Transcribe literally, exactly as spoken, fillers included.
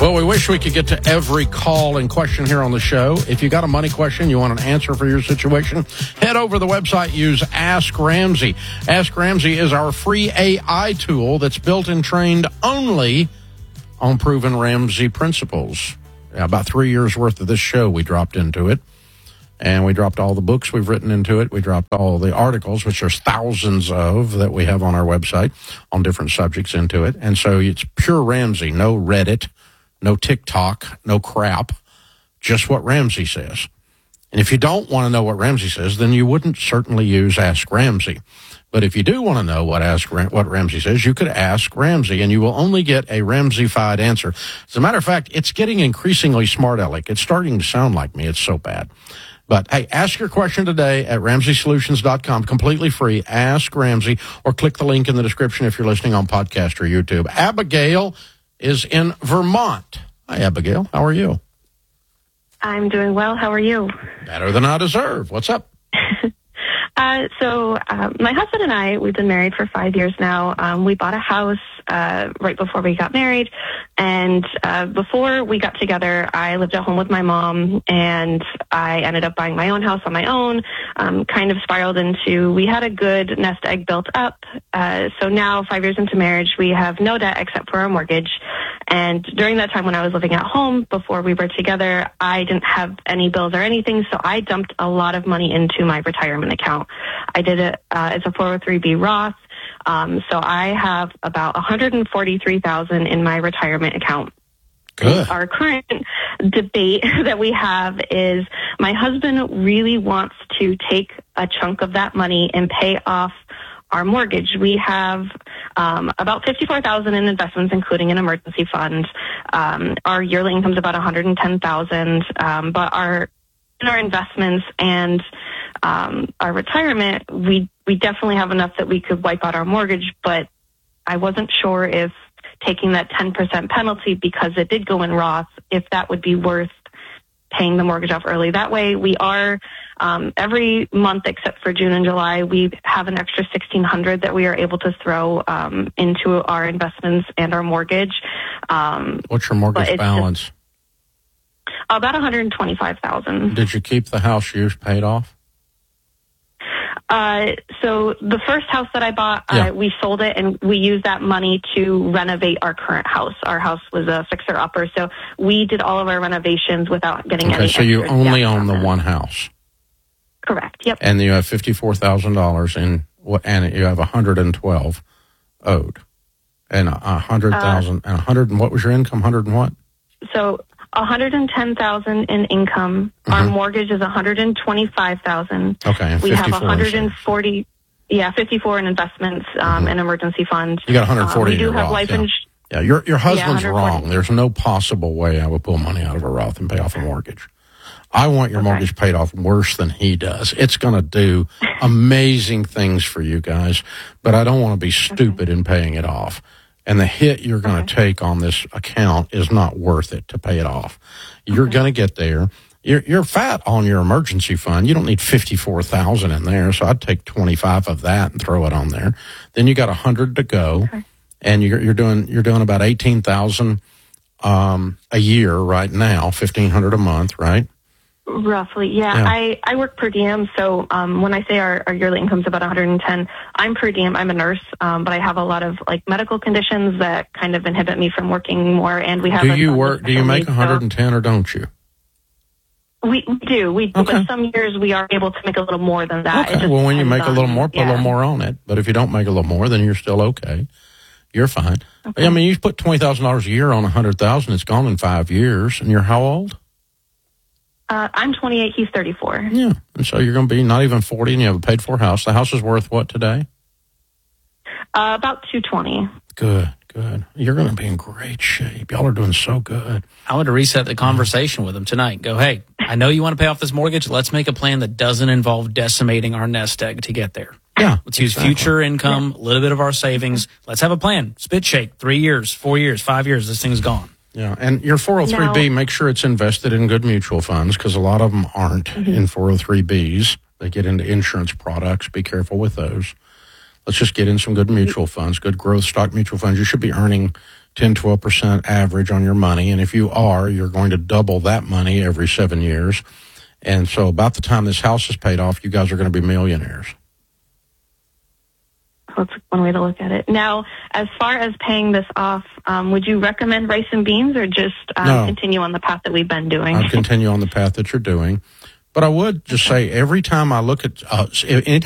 Well, we wish we could get to every call and question here on the show. If you got a money question, you want an answer for your situation, head over to the website, use Ask Ramsey. Ask Ramsey is our free A I tool that's built and trained only on proven Ramsey principles. Yeah, about three years worth of this show we dropped into it. And we dropped all the books we've written into it. We dropped all the articles, which there's thousands of that we have on our website on different subjects into it. And so it's pure Ramsey, no Reddit, no TikTok, no crap, just what Ramsey says. And if you don't want to know what Ramsey says, then you wouldn't certainly use Ask Ramsey. But if you do want to know what ask what Ramsey says, you could ask Ramsey, and you will only get a Ramsey-fied answer. As a matter of fact, it's getting increasingly smart aleck. It's starting to sound like me. It's so bad. But, hey, ask your question today at Ramsey Solutions dot com, completely free. Ask Ramsey, or click the link in the description if you're listening on podcast or YouTube. Abigail is in Vermont. Hi, Abigail. How are you? I'm doing well. How are you? Better than I deserve. What's up? uh, so uh, my husband and I, we've been married for five years now. Um, we bought a house uh, right before we got married. And uh, before we got together, I lived at home with my mom, and I ended up buying my own house on my own, um, kind of spiraled into, we had a good nest egg built up. Uh, so now, five years into marriage, we have no debt except for our mortgage. And during that time when I was living at home, before we were together, I didn't have any bills or anything, so I dumped a lot of money into my retirement account. I did it, uh, it's a four oh three B Roth. Um, so I have about one hundred forty-three thousand dollars in my retirement account. Good. Our current debate that we have is my husband really wants to take a chunk of that money and pay off our mortgage. We have um, about fifty-four thousand dollars in investments, including an emergency fund. Um, our yearly income is about one hundred ten thousand dollars, um, but our in our investments and um, our retirement, we we definitely have enough that we could wipe out our mortgage, but I wasn't sure if taking that ten percent penalty, because it did go in Roth, if that would be worth paying the mortgage off early. That way we are, um, every month except for June and July, we have an extra sixteen hundred dollars that we are able to throw um, into our investments and our mortgage. Um, What's your mortgage balance? Just about one hundred twenty-five thousand dollars. Did you keep the house you paid off? Uh, so the first house that I bought, yeah. uh, we sold it, and we used that money to renovate our current house. Our house was a fixer-upper, so we did all of our renovations without getting okay, any so you only own the it. one house? Correct, yep. And you have fifty-four thousand dollars in, and you have one hundred twelve owed. And one hundred thousand dollars, uh, and one hundred, and what was your income, one hundred and what? So one hundred ten thousand dollars in income. Mm-hmm. Our mortgage is one hundred twenty-five thousand dollars. Okay, and we have one hundred forty, so. yeah, fifty-four in investments, um, mm-hmm. and emergency fund. You got one hundred forty uh, we in do your have Roth, life yeah. insurance. Yeah, your your husband's yeah, wrong. There's no possible way I would pull money out of a Roth and pay off a mortgage. I want your okay. mortgage paid off worse than he does. It's going to do amazing things for you guys, but I don't want to be stupid okay. in paying it off. And the hit you're going to okay. take on this account is not worth it to pay it off. You're okay. going to get there. You're, you're fat on your emergency fund. You don't need fifty-four thousand dollars in there, so I'd take twenty-five of that and throw it on there. Then you got one hundred to go, okay. and you're, you're doing you're doing about eighteen thousand dollars um, a year right now, fifteen hundred dollars a month, right? Roughly, yeah. yeah. I, I work per diem, so um, when I say our, our yearly income is about one hundred ten, I'm per diem. I'm a nurse, um, but I have a lot of like medical conditions that kind of inhibit me from working more. And we have. Do you work? Do you make one hundred ten, so, or don't you? We do. We do, okay. but some years we are able to make a little more than that. Okay. Well, when you make on, a little more, put yeah. a little more on it. But if you don't make a little more, then you're still okay. You're fine. Okay. I mean, you put twenty thousand dollars a year on one hundred thousand. It's gone in five years, and you're how old? Uh, I'm twenty-eight. He's thirty-four. Yeah, and so you're going to be not even forty, and you have a paid-for house. The house is worth what today? Uh, about two twenty. Good, good. You're going to be in great shape. Y'all are doing so good. I want to reset the conversation with him tonight. Go, hey, I know you want to pay off this mortgage. Let's make a plan that doesn't involve decimating our nest egg to get there. Yeah, let's use exactly. future income, a little bit of our savings. Let's have a plan. Spit shake. Three years, four years, five years. This thing's gone. Yeah, and your four oh three B, make sure it's invested in good mutual funds, because a lot of them aren't mm-hmm. in four oh three Bs. They get into insurance products. Be careful with those. let's just get in some good mutual funds, good growth stock mutual funds. You should be earning ten, twelve percent average on your money. And if you are, you're going to double that money every seven years. And so about the time this house is paid off, you guys are going to be millionaires. That's one way to look at it. Now, as far as paying this off, um, would you recommend rice and beans or just um, no. continue on the path that we've been doing? I'd continue on the path that you're doing. But I would just say every time I look at, uh, any